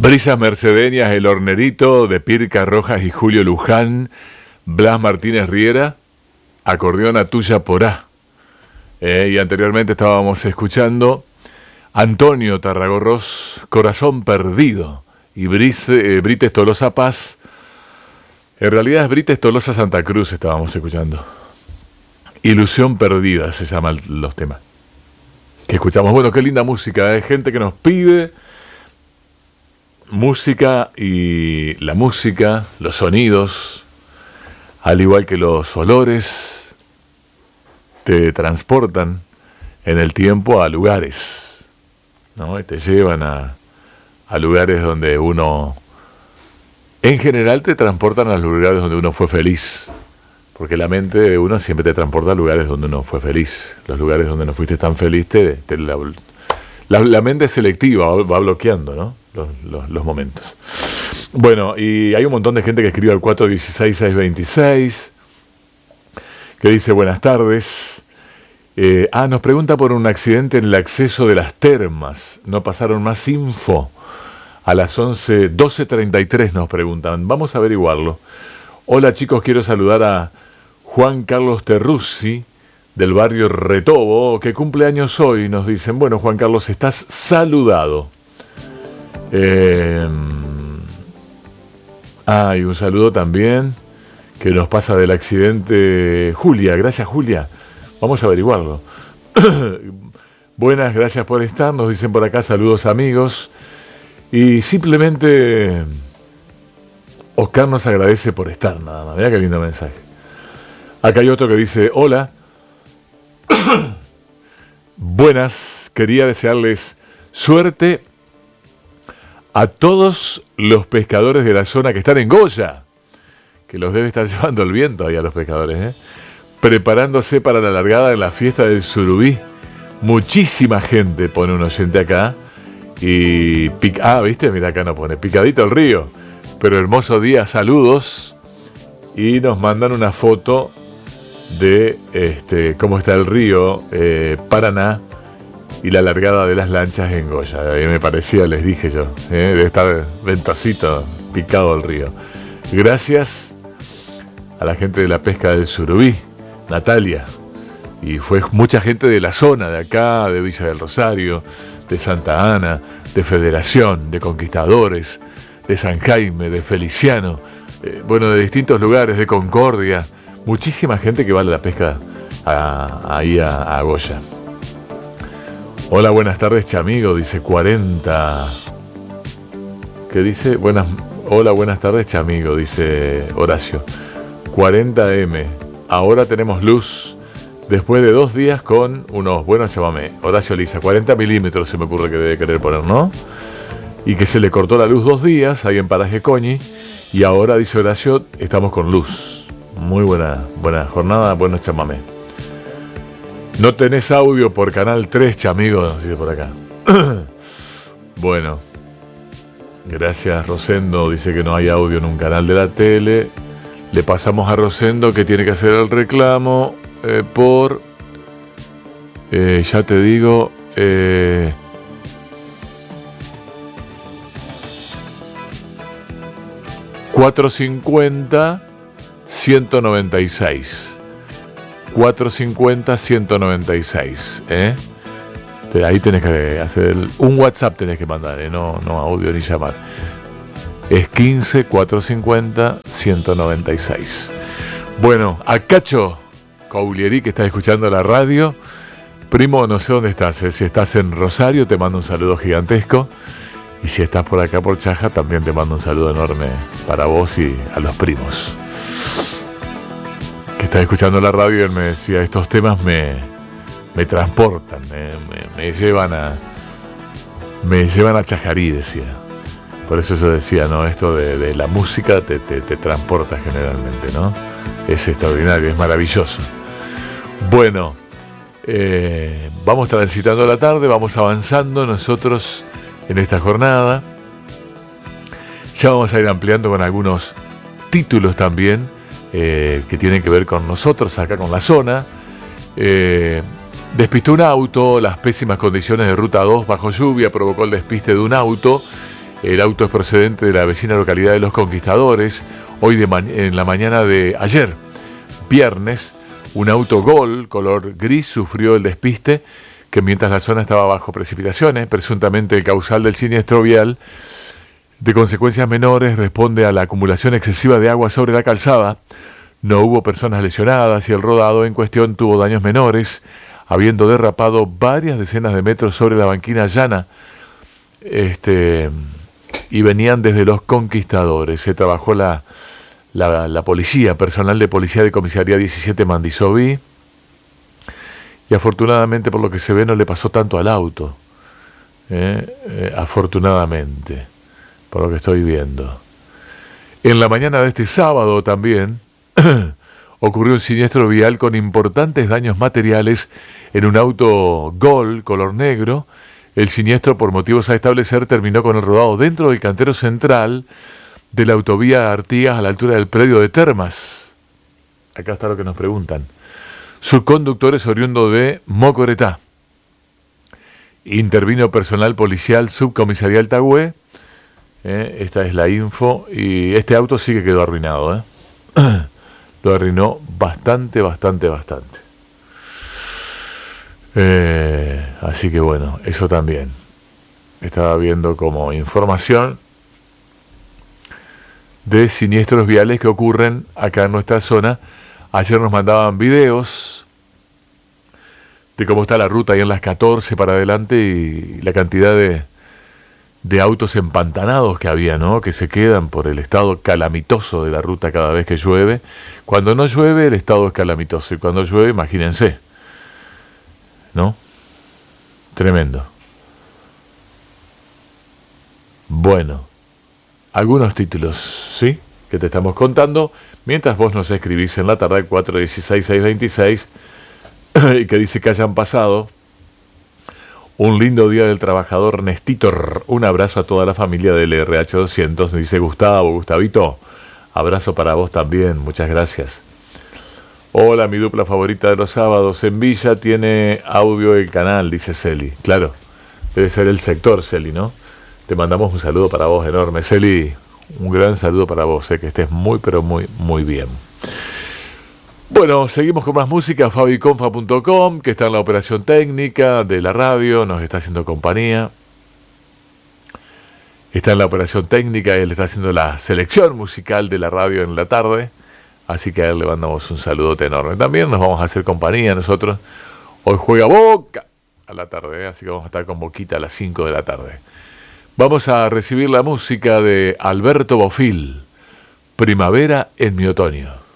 Brisas mercedeñas, El Hornerito, de Pirca Rojas y Julio Luján, Blas Martínez Riera, Acordeón a Tuya Porá. Y anteriormente estábamos escuchando Antonio Tarragorros, Corazón Perdido, y Brites Tolosa Paz. En realidad es Brites Tolosa Santa Cruz estábamos escuchando. Ilusión Perdida se llaman los temas que escuchamos. Bueno, qué linda música, hay gente que nos pide música, y la música, los sonidos, al igual que los olores, te transportan en el tiempo a lugares, ¿no? Y te llevan a lugares donde uno, en general te transportan a los lugares donde uno fue feliz, porque la mente de uno siempre te transporta a lugares donde uno fue feliz. Los lugares donde no fuiste tan feliz, la mente es selectiva, va bloqueando, ¿no? Los momentos. Bueno, y hay un montón de gente que escribe al 416-626, que dice buenas tardes. Nos pregunta por un accidente en el acceso de las termas. No pasaron más info. A las 12:33 nos preguntan. Vamos a averiguarlo. Hola chicos, quiero saludar a Juan Carlos Terruzzi, del barrio Retobo, que cumple años hoy. Nos dicen, bueno, Juan Carlos, estás saludado. Y un saludo también que nos pasa del accidente Julia. Gracias, Julia. Vamos a averiguarlo. Buenas, gracias por estar. Nos dicen por acá, saludos amigos. Y simplemente Oscar nos agradece por estar, nada más. Mirá qué lindo mensaje. Acá hay otro que dice, hola. Buenas, quería desearles suerte a todos los pescadores de la zona que están en Goya, que los debe estar llevando el viento ahí a los pescadores, preparándose para la largada de la fiesta del Surubí. Muchísima gente, pone un oyente acá, y viste, mira acá no pone, picadito el río, pero hermoso día, saludos, y nos mandan una foto de cómo está el río Paraná y la largada de las lanchas en Goya. A mí me parecía, les dije yo, debe estar ventosito, picado el río. Gracias a la gente de la pesca del Surubí, Natalia, y fue mucha gente de la zona de acá, de Villa del Rosario, de Santa Ana, de Federación, de Conquistadores, de San Jaime, de Feliciano, de distintos lugares, de Concordia. Muchísima gente que va a la pesca ahí a Goya. Hola, buenas tardes, Chamigo, dice 40. ¿Qué dice? Hola, buenas tardes, Chamigo, dice Horacio. 40M. Ahora tenemos luz después de 2 días con unos buenos chamamé. Horacio Lisa, 40 milímetros se me ocurre que debe querer poner, ¿no? Y que se le cortó la luz 2 días ahí en Paraje Coñi. Y ahora, dice Horacio, estamos con luz. Muy buena jornada, buenos chamamé. No tenés audio por Canal 3, Chamigo, nos dice por acá. Bueno, gracias Rosendo, dice que no hay audio en un canal de la tele. Le pasamos a Rosendo que tiene que hacer el reclamo por, ya te digo, 450-196. 450-196, ahí tenés que hacer un WhatsApp, tenés que mandar, no audio ni llamar. Es 15-450-196. Bueno, a Cacho Caulieri, que está escuchando la radio. Primo, no sé dónde estás, si estás en Rosario te mando un saludo gigantesco, y si estás por acá por Chaja también te mando un saludo enorme para vos y a los primos que está escuchando la radio. Y él me decía, estos temas me transportan, me llevan a Chajarí, decía. Por eso yo decía, ¿no? Esto de la música te transporta generalmente, ¿no? Es extraordinario, es maravilloso. Bueno, vamos transitando la tarde, vamos avanzando nosotros en esta jornada. Ya vamos a ir ampliando con algunos títulos también, que tienen que ver con nosotros acá, con la zona. Despistó un auto, las pésimas condiciones de Ruta 2 bajo lluvia provocó el despiste de un auto El auto es procedente de la vecina localidad de Los Conquistadores. Hoy en la mañana de ayer, viernes, un auto Gol color gris sufrió el despiste que mientras la zona estaba bajo precipitaciones, presuntamente el causal del siniestro vial de consecuencias menores responde a la acumulación excesiva de agua sobre la calzada. No hubo personas lesionadas y el rodado en cuestión tuvo daños menores, habiendo derrapado varias decenas de metros sobre la banquina llana. Y venían desde Los Conquistadores. Se trabajó la policía, personal de policía de comisaría 17 Mandisoví, y afortunadamente, por lo que se ve, no le pasó tanto al auto. Afortunadamente, por lo que estoy viendo. En la mañana de este sábado también ocurrió un siniestro vial con importantes daños materiales en un auto Gol color negro. El siniestro, por motivos a establecer, terminó con el rodado dentro del cantero central de la autovía Artigas a la altura del predio de Termas. Acá está lo que nos preguntan. Su conductor es oriundo de Mocoretá. Intervino personal policial subcomisarial Tagüe. Esta es la info. Y este auto sí que quedó arruinado. Lo arruinó bastante. Así que bueno, eso también. Estaba viendo como información de siniestros viales que ocurren acá en nuestra zona. Ayer nos mandaban videos de cómo está la ruta ahí en las 14 para adelante y la cantidad de autos empantanados que había, ¿no? Que se quedan por el estado calamitoso de la ruta cada vez que llueve. Cuando no llueve, el estado es calamitoso. Y cuando llueve, imagínense, ¿no? Tremendo. Bueno, algunos títulos, ¿sí?, que te estamos contando, mientras vos nos escribís en la tarde 416-626, y que dice que hayan pasado un lindo día del trabajador Nestitor. Un abrazo a toda la familia del RH200, dice Gustavito, abrazo para vos también, muchas gracias. Hola, mi dupla favorita de los sábados en Villa tiene audio el canal, dice Celi. Claro, debe ser el sector, Celi, ¿no? Te mandamos un saludo para vos enorme, Celi. Un gran saludo para vos, que estés muy, pero muy bien. Bueno, seguimos con más música. Fabiconfa.com, que está en la operación técnica de la radio, nos está haciendo compañía. Está en la operación técnica, él está haciendo la selección musical de la radio en la tarde. Así que a él le mandamos un saludote enorme. También nos vamos a hacer compañía nosotros. Hoy juega Boca a la tarde, así que vamos a estar con Boquita a las 5 de la tarde. Vamos a recibir la música de Alberto Bofill, Primavera en mi otoño.